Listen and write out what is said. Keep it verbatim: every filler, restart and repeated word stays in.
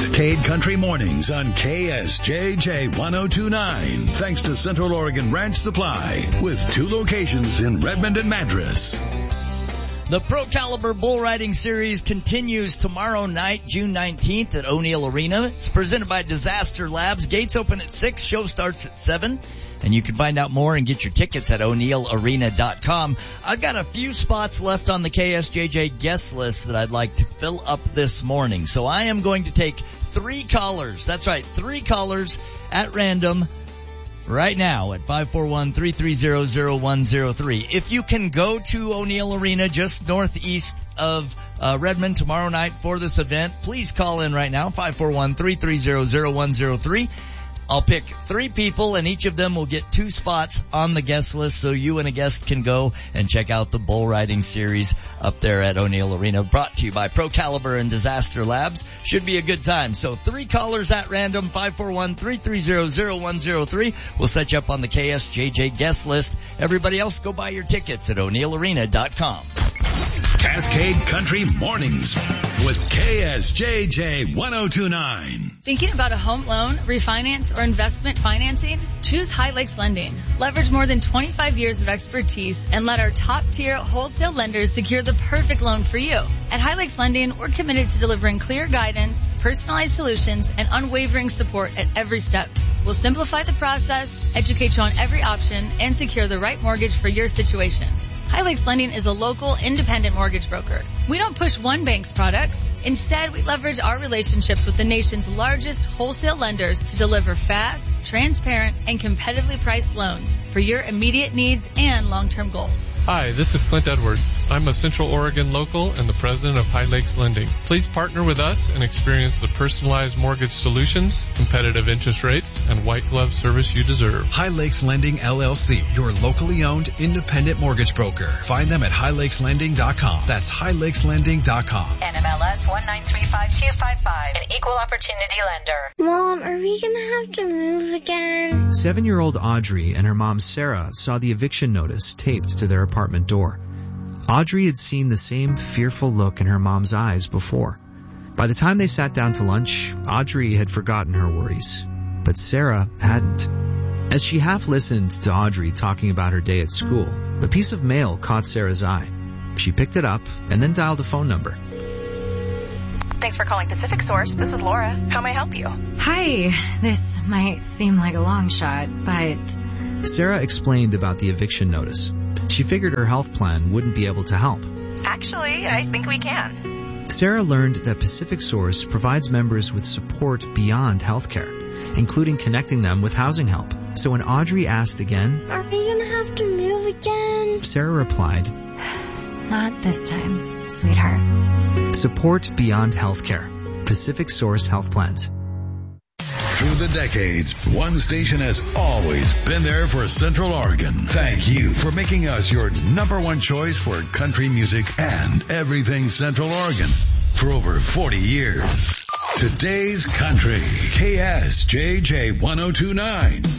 Cascade Country Mornings on K S J J ten twenty-nine. Thanks to Central Oregon Ranch Supply with two locations in Redmond and Madras. The Pro Caliber Bull Riding Series continues tomorrow night, June nineteenth at O'Neill Arena. It's presented by Disaster Labs. Gates open at six, show starts at seven. And you can find out more and get your tickets at o'neill arena dot com. I've got a few spots left on the K S J J guest list that I'd like to fill up this morning. So I am going to take three callers. That's right, three callers at random right now at five four one, three three zero, zero one zero three. If you can go to O'Neill Arena just northeast of uh, Redmond tomorrow night for this event, please call in right now, five four one, three three zero, zero one zero three. I'll pick three people, and each of them will get two spots on the guest list so you and a guest can go and check out the bull riding series up there at O'Neill Arena, brought to you by Pro Caliber and Disaster Labs. Should be a good time. So three callers at random, five four one, three three zero, zero one zero three. We'll set you up on the K S J J guest list. Everybody else, go buy your tickets at o'neill arena dot com. Cascade Country Mornings with K S J J ten twenty-nine. Thinking about a home loan, refinance, or investment financing? Choose High Lakes Lending. Leverage more than twenty-five years of expertise and let our top-tier wholesale lenders secure the perfect loan for you. At High Lakes Lending, we're committed to delivering clear guidance, personalized solutions, and unwavering support at every step. We'll simplify the process, educate you on every option, and secure the right mortgage for your situation. High Lakes Lending is a local, independent mortgage broker. We don't push one bank's products. Instead, we leverage our relationships with the nation's largest wholesale lenders to deliver fast, transparent, and competitively priced loans for your immediate needs and long-term goals. Hi, this is Clint Edwards. I'm a Central Oregon local and the president of High Lakes Lending. Please partner with us and experience the personalized mortgage solutions, competitive interest rates, and white glove service you deserve. High Lakes Lending, L L C, your locally owned independent mortgage broker. Find them at high lakes lending dot com. That's high lakes lending dot com. N M L S one nine three five two five five, an equal opportunity lender. Mom, are we going to have to move again? Seven-year-old Audrey and her mom Sarah saw the eviction notice taped to their apartment door. Audrey had seen the same fearful look in her mom's eyes before. By the time they sat down to lunch, Audrey had forgotten her worries, but Sarah hadn't. As she half listened to Audrey talking about her day at school, a piece of mail caught Sarah's eye. She picked it up and then dialed a phone number. Thanks for calling Pacific Source. This is Laura. How may I help you? Hi. This might seem like a long shot, but... Sarah explained about the eviction notice. She figured her health plan wouldn't be able to help. Actually, I think we can. Sarah learned that Pacific Source provides members with support beyond healthcare, including connecting them with housing help. So when Audrey asked again, "Are we going to have to move again?" Sarah replied, "Not this time, sweetheart." Support beyond healthcare. Pacific Source Health Plans. Through the decades, one station has always been there for Central Oregon. Thank you for making us your number one choice for country music and everything Central Oregon for over forty years. Today's Country, K S J J ten twenty-nine.